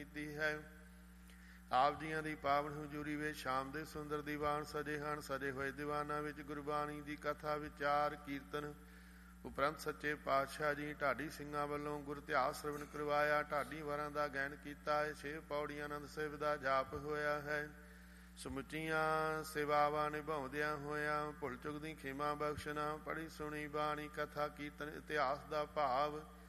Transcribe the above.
ਕੀਤੀ ਹੈ। ਆਪ ਜੀਆਂ ਦੀ ਪਾਵਨ ਹਜ਼ੂਰੀ ਵਿੱਚ ਸ਼ਾਮ ਦੇ ਸੁੰਦਰ ਦੀਵਾਨ ਸਜੇ ਹਨ। ਸਜੇ ਹੋਏ ਦੀਵਾਨਾਂ ਵਿੱਚ ਗੁਰਬਾਣੀ ਦੀ ਕਥਾ, ਵਿਚਾਰ, ਕੀਰਤਨ ਉਪਰੰਤ ਸੱਚੇ ਪਾਤਸ਼ਾਹ ਜੀ ਢਾਡੀ ਸਿੰਘਾਂ ਵੱਲੋਂ ਗੁਰ ਇਤਿਹਾਸ ਸ਼੍ਰਵਣ ਕਰਵਾਇਆ। ਢਾਡੀ ਵਾਰਾਂ ਦਾ ਗਾਇਨ ਕੀਤਾ ਹੈ। 6 ਪੌੜੀਆਂ ਆਨੰਦ ਸਾਹਿਬ ਦਾ ਜਾਪ ਹੋਇਆ ਹੈ। ਸਮੁੱਚੀਆਂ ਸੇਵਾਵਾਂ ਨਿਭਾਉਂਦਿਆਂ ਹੋਇਆਂ ਭੁੱਲ ਚੁੱਕ ਦੀ ਖਿਮਾ ਬਖਸ਼ਣਾ। ਪੜ੍ਹੀ ਸੁਣੀ ਬਾਣੀ, ਕਥਾ, ਕੀਰਤਨ, ਇਤਿਹਾਸ ਦਾ ਭਾਵ